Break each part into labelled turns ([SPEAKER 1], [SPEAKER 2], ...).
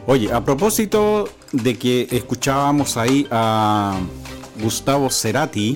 [SPEAKER 1] Oye, a propósito de que escuchábamos ahí a Gustavo Cerati,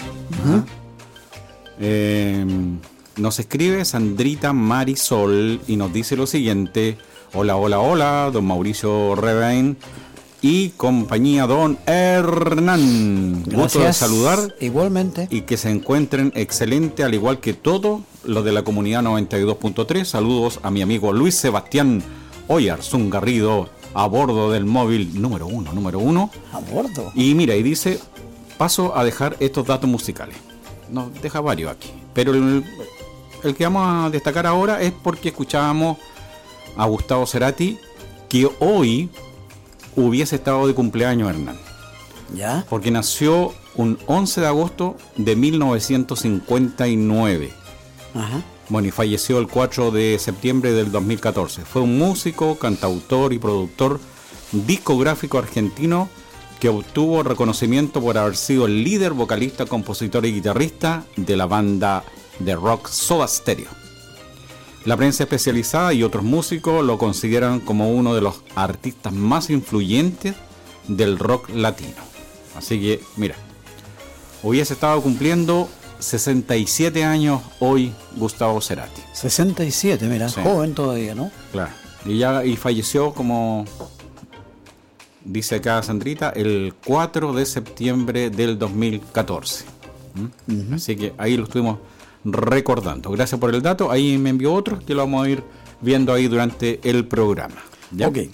[SPEAKER 1] nos escribe Sandrita Marisol y nos dice lo siguiente: hola, hola, hola, don Mauricio Rebain y compañía, don Hernán.
[SPEAKER 2] Gracias.
[SPEAKER 1] Gusto de saludar.
[SPEAKER 2] Igualmente.
[SPEAKER 1] Y que se encuentren excelente, al igual que todo lo de la comunidad 92.3. Saludos a mi amigo Luis Sebastián Oyarzún Garrido, a bordo del móvil número uno.
[SPEAKER 2] ¿A bordo?
[SPEAKER 1] Y mira, y dice, paso a dejar estos datos musicales. Nos deja varios aquí. Pero el que vamos a destacar ahora es porque escuchábamos a Gustavo Cerati, que hoy hubiese estado de cumpleaños, Hernán.
[SPEAKER 2] ¿Ya?
[SPEAKER 1] Porque nació un 11 de agosto de 1959.
[SPEAKER 2] Ajá.
[SPEAKER 1] Bueno, y falleció el 4 de septiembre del 2014. Fue un músico, cantautor y productor discográfico argentino que obtuvo reconocimiento por haber sido el líder, vocalista, compositor y guitarrista de la banda de rock Soda Stereo. La prensa especializada y otros músicos lo consideran como uno de los artistas más influyentes del rock latino. Así que, mira, hubiese estado cumpliendo 67 años hoy Gustavo Cerati.
[SPEAKER 2] 67, mira,
[SPEAKER 1] Sí.
[SPEAKER 2] Joven todavía, ¿no?
[SPEAKER 1] Claro. Y falleció, como dice acá Sandrita, el 4 de septiembre del 2014. Así que ahí lo estuvimos recordando. Gracias por el dato. Ahí me envió otro que lo vamos a ir viendo ahí durante el programa. ¿Ya?
[SPEAKER 2] Ok.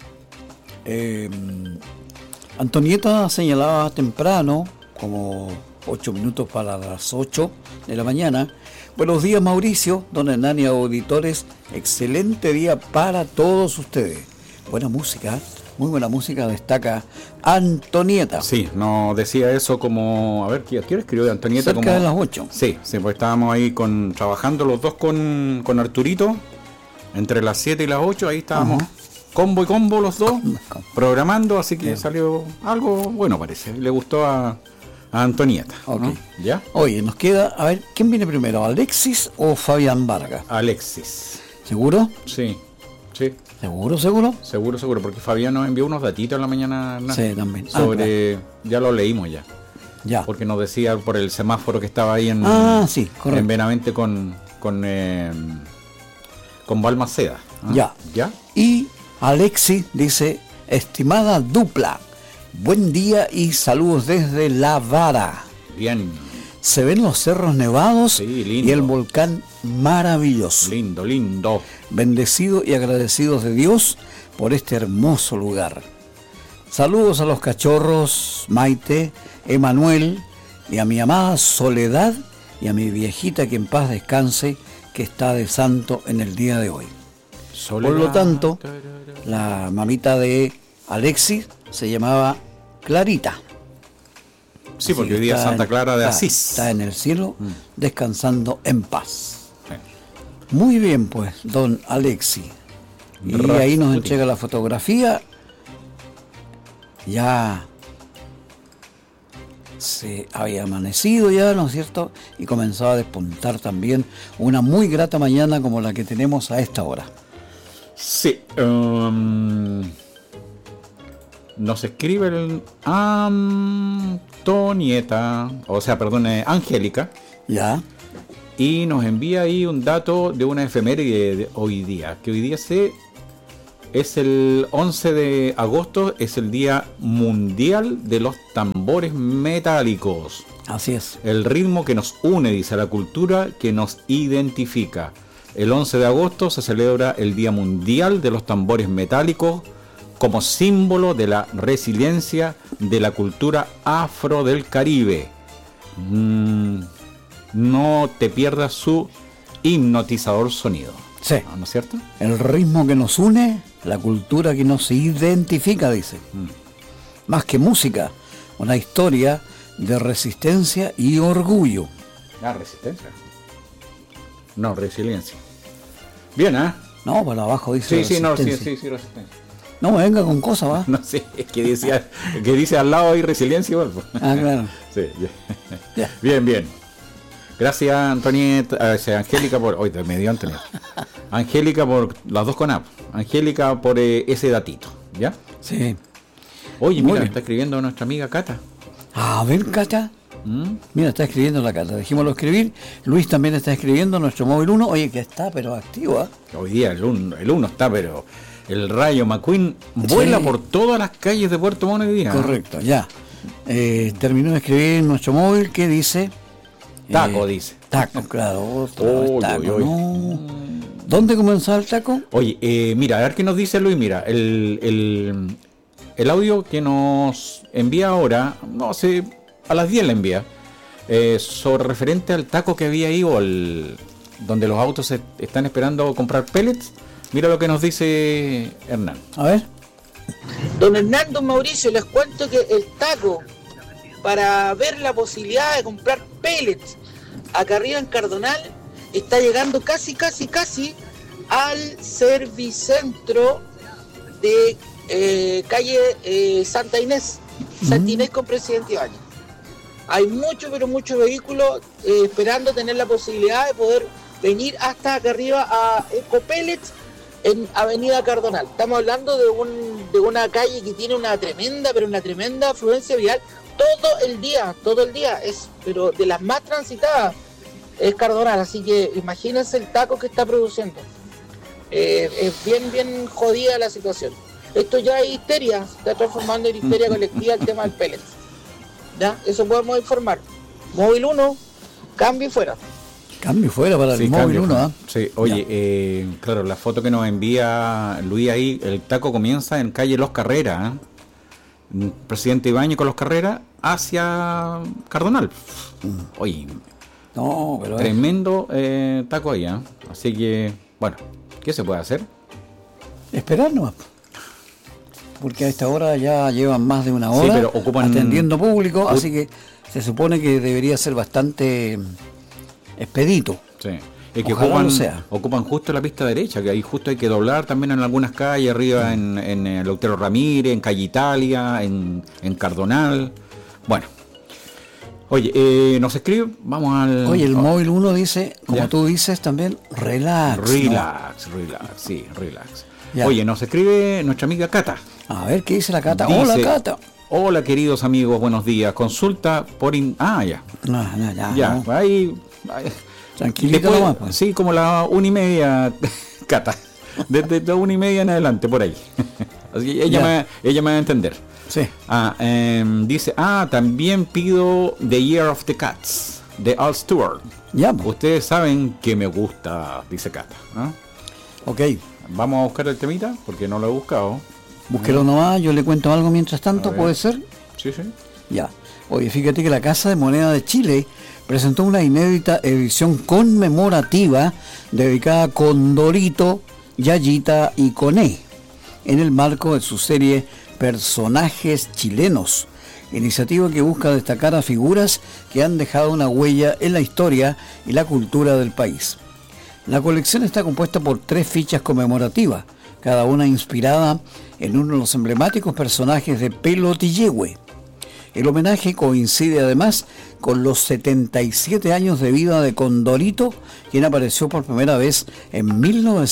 [SPEAKER 2] Antonieta señalaba temprano, como 8 minutos para las 8 de la mañana. Buenos días, Mauricio, don Hernán y auditores. Excelente día para todos ustedes. Buena música, muy buena música, destaca Antonieta.
[SPEAKER 1] Sí, nos decía eso como, a ver, ¿qué escribió de Antonieta?
[SPEAKER 2] Cerca
[SPEAKER 1] como
[SPEAKER 2] de las 8.
[SPEAKER 1] Sí, pues estábamos ahí trabajando los dos con Arturito, entre las 7 y las 8, ahí estábamos, combo y combo los dos, programando, así que salió algo bueno, parece, le gustó a Antonieta.
[SPEAKER 2] Ok.
[SPEAKER 1] ¿No? ¿Ya?
[SPEAKER 2] Oye, nos queda, a ver, ¿quién viene primero, Alexis o Fabián Vargas?
[SPEAKER 1] Alexis.
[SPEAKER 2] ¿Seguro?
[SPEAKER 1] Sí.
[SPEAKER 2] ¿Seguro?
[SPEAKER 1] Seguro, porque Fabián nos envió unos datitos en la mañana, ¿no?
[SPEAKER 2] Sí, también.
[SPEAKER 1] Sobre, ya lo leímos ya.
[SPEAKER 2] Ya.
[SPEAKER 1] Porque nos decía por el semáforo que estaba ahí en
[SPEAKER 2] Sí, correcto.
[SPEAKER 1] en Benavente con Balmaceda.
[SPEAKER 2] Ya.
[SPEAKER 1] ¿Ya?
[SPEAKER 2] Y Alexis dice, estimada dupla, buen día y saludos desde La Vara.
[SPEAKER 1] Bien.
[SPEAKER 2] Se ven los cerros nevados
[SPEAKER 1] Sí, lindo.
[SPEAKER 2] y el volcán maravilloso.
[SPEAKER 1] Lindo.
[SPEAKER 2] Bendecido y agradecidos de Dios por este hermoso lugar. Saludos a los cachorros, Maite, Emanuel y a mi amada Soledad y a mi viejita que en paz descanse, que está de santo en el día de hoy. Por lo tanto, la mamita de Alexis se llamaba Clarita.
[SPEAKER 1] Sí, porque
[SPEAKER 2] Así
[SPEAKER 1] hoy día
[SPEAKER 2] que
[SPEAKER 1] es Santa Clara de
[SPEAKER 2] está-
[SPEAKER 1] Asís.
[SPEAKER 2] Está en el cielo descansando en paz.
[SPEAKER 1] Sí.
[SPEAKER 2] Muy bien, pues, don Alexis. Y ahí nos entrega la fotografía. Ya se había amanecido ya, ¿no es cierto? Y comenzaba a despuntar también una muy grata mañana como la que tenemos a esta hora.
[SPEAKER 1] Sí. Nos escribe Antonieta, Angélica,
[SPEAKER 2] Ya,
[SPEAKER 1] y nos envía ahí un dato de una efeméride de hoy día, que hoy día es el 11 de agosto, es el Día Mundial de los Tambores Metálicos.
[SPEAKER 2] así es.
[SPEAKER 1] El ritmo que nos une, dice, la cultura que nos identifica. El 11 de agosto se celebra el Día Mundial de los Tambores Metálicos como símbolo de la resiliencia de la cultura afro del Caribe. No te pierdas su hipnotizador sonido.
[SPEAKER 2] Sí.
[SPEAKER 1] ¿No es cierto?
[SPEAKER 2] El ritmo que nos une, la cultura que nos identifica, dice. Más que música, una historia de resistencia y orgullo.
[SPEAKER 1] La resistencia. No, resiliencia. Bien, ¿eh?
[SPEAKER 2] No, para abajo dice
[SPEAKER 1] Sí,
[SPEAKER 2] resistencia.
[SPEAKER 1] sí, resistencia.
[SPEAKER 2] No me venga con cosas, ¿va?
[SPEAKER 1] No sé, es que dice al lado hay resiliencia igual. Pues.
[SPEAKER 2] Ah, claro.
[SPEAKER 1] Sí,
[SPEAKER 2] Ya.
[SPEAKER 1] bien. Gracias, Antonieta, Angélica, por... Hoy me dio Antonieta. Angélica por las dos con app. Angélica por ese datito. ¿Ya?
[SPEAKER 2] Sí.
[SPEAKER 1] Oye,
[SPEAKER 2] Muy
[SPEAKER 1] mira,
[SPEAKER 2] bien.
[SPEAKER 1] está escribiendo nuestra amiga Cata.
[SPEAKER 2] A ver, Cata. Mira, está escribiendo la Cata. Dejémoslo escribir. Luis también está escribiendo, nuestro móvil 1. Oye, que está, pero activo, ¿eh?
[SPEAKER 1] Hoy día el uno está, pero el Rayo McQueen vuela
[SPEAKER 2] Sí.
[SPEAKER 1] por todas las calles de Puerto Montt hoy día.
[SPEAKER 2] Correcto, ya. Terminó de escribir nuestro móvil que dice...
[SPEAKER 1] Taco, dice.
[SPEAKER 2] Taco, claro. Otra vez
[SPEAKER 1] Uy,
[SPEAKER 2] taco,
[SPEAKER 1] uy, uy.
[SPEAKER 2] no. ¿Dónde comenzó el taco?
[SPEAKER 1] Oye, mira, a ver qué nos dice Luis. Mira, el audio que nos envía ahora, no sé, a las 10 le envía, sobre referente al taco que había ahí, donde los autos están esperando comprar pellets. Mira lo que nos dice Hernán.
[SPEAKER 2] A ver.
[SPEAKER 3] Don Hernando Mauricio, les cuento que el taco, para ver la posibilidad de comprar pellets acá arriba en Cardonal, está llegando casi al servicentro de calle Santa Inés con Presidente Ibáñez. Hay muchos vehículos esperando tener la posibilidad de poder venir hasta acá arriba a Ecopellets en Avenida Cardonal. Estamos hablando de una calle que tiene una tremenda afluencia vial todo el día, pero de las más transitadas es Cardonal, así que imagínense el taco que está produciendo. Es bien jodida la situación. Esto ya es histeria, se está transformando en histeria colectiva el tema del pellet. ¿Ya? Eso podemos informar. Móvil 1, cambio y fuera.
[SPEAKER 2] Cambio fuera para el móvil 1, ¿ah?
[SPEAKER 1] Sí, oye, claro, la foto que nos envía Luis ahí, el taco comienza en calle Los Carreras, Presidente Ibáñez con Los Carreras hacia Cardonal. Oye,
[SPEAKER 2] No, pero
[SPEAKER 1] tremendo taco ahí, así que, bueno, ¿qué se puede hacer?
[SPEAKER 2] esperar nomás. Porque a esta hora ya llevan más de una hora
[SPEAKER 1] pero ocupan-
[SPEAKER 2] atendiendo público, así que se supone que debería ser bastante expedito.
[SPEAKER 1] Sí. Es que
[SPEAKER 2] Ojalá lo sea.
[SPEAKER 1] ocupan justo la pista derecha, que ahí justo hay que doblar también en algunas calles, arriba en el Lautaro Ramírez, en Calle Italia, en Cardonal. Bueno. Oye, nos escribe, vamos al...
[SPEAKER 2] Oye, el móvil 1 dice, como
[SPEAKER 1] Ya.
[SPEAKER 2] tú dices también, relax. ¿no?
[SPEAKER 1] Relax.
[SPEAKER 2] Ya.
[SPEAKER 1] Oye, nos escribe nuestra amiga Cata.
[SPEAKER 2] A ver, ¿qué dice la Cata?
[SPEAKER 1] Dice,
[SPEAKER 2] Hola, Cata.
[SPEAKER 1] Hola, queridos amigos, buenos días. Consulta por... ya. Ya,
[SPEAKER 2] no.
[SPEAKER 1] ahí...
[SPEAKER 2] Tranquilito
[SPEAKER 1] Después,
[SPEAKER 2] nomás, pues.
[SPEAKER 1] Sí, como la 1:30, Cata. Desde la 1:30 en adelante, por ahí. Así que ella me va a entender.
[SPEAKER 2] Sí.
[SPEAKER 1] Dice, también pido The Year of the Cats, de Al Stewart.
[SPEAKER 2] Ya, pues.
[SPEAKER 1] Ustedes saben que me gusta, dice Cata.
[SPEAKER 2] Ok.
[SPEAKER 1] Vamos a buscar el temita, porque no lo he buscado.
[SPEAKER 2] Búsquelo nomás, yo le cuento algo mientras tanto,
[SPEAKER 1] A ver.
[SPEAKER 2] ¿puede ser?
[SPEAKER 1] Sí.
[SPEAKER 2] Ya. Oye, fíjate que la Casa de Moneda de Chile presentó una inédita edición conmemorativa dedicada a Condorito, Yayita y Coné, en el marco de su serie Personajes Chilenos, iniciativa que busca destacar a figuras que han dejado una huella en la historia y la cultura del país. La colección está compuesta por 3 fichas conmemorativas, cada una inspirada en uno de los emblemáticos personajes de Pelotillehue. El homenaje coincide además con los 77 años de vida de Condorito, quien apareció por primera vez en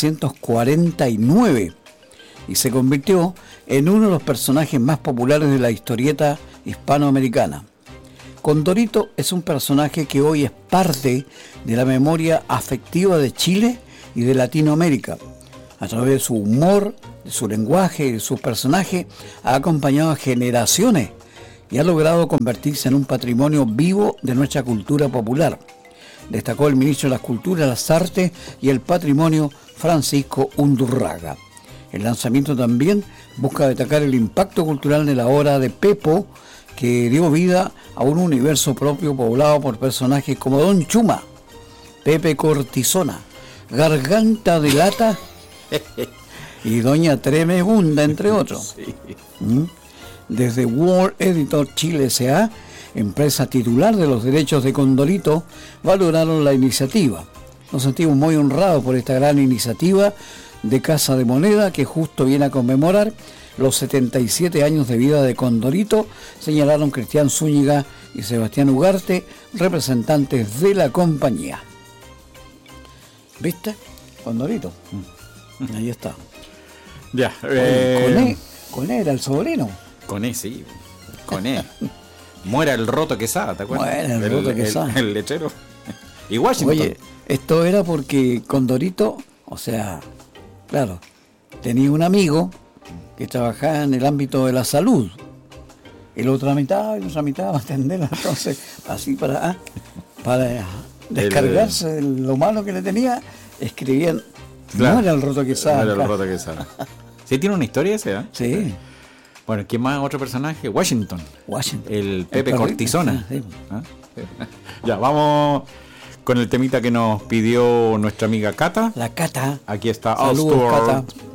[SPEAKER 2] 1949 y se convirtió en uno de los personajes más populares de la historieta hispanoamericana. Condorito es un personaje que hoy es parte de la memoria afectiva de Chile y de Latinoamérica. A través de su humor, de su lenguaje y de sus personajes, ha acompañado a generaciones y ha logrado convertirse en un patrimonio vivo de nuestra cultura popular. Destacó el ministro de las Culturas, las Artes y el Patrimonio, Francisco Undurraga. El lanzamiento también busca destacar el impacto cultural de la obra de Pepo, que dio vida a un universo propio poblado por personajes como Don Chuma, Pepe Cortisona, Garganta de Lata y Doña Tremegunda, entre otros. Desde World Editor Chile S.A., empresa titular de los derechos de Condorito, valoraron la iniciativa. Nos sentimos muy honrados por esta gran iniciativa de Casa de Moneda que justo viene a conmemorar los 77 años de vida de Condorito, señalaron Cristian Zúñiga y Sebastián Ugarte, representantes de la compañía. ¿Viste? Condorito. Ahí está.
[SPEAKER 1] Ya.
[SPEAKER 2] Coné. Con él, el sobrino.
[SPEAKER 1] Con E, sí. Con E. Muera el Roto Quesada, ¿te acuerdas?
[SPEAKER 2] Muera el Roto Quesada.
[SPEAKER 1] El lechero. Y Washington.
[SPEAKER 2] Oye, esto era porque Condorito, o sea, claro, tenía un amigo que trabajaba en el ámbito de la salud. Y la otra mitad va a atenderla, entonces, así para descargarse de lo malo que le tenía, escribían,
[SPEAKER 1] claro,
[SPEAKER 2] muera el Roto Quesada.
[SPEAKER 1] Muera el Roto Quesada. ¿Sí tiene una historia ese, eh?
[SPEAKER 2] Sí.
[SPEAKER 1] Bueno, ¿quién más? Otro personaje, Washington. El Pepe Cortisona.
[SPEAKER 2] Sí.
[SPEAKER 1] ¿Ah? Ya, vamos con el temita que nos pidió nuestra amiga Cata.
[SPEAKER 2] La Cata.
[SPEAKER 1] Aquí está
[SPEAKER 2] Saludos,
[SPEAKER 1] All Store.
[SPEAKER 2] Cata.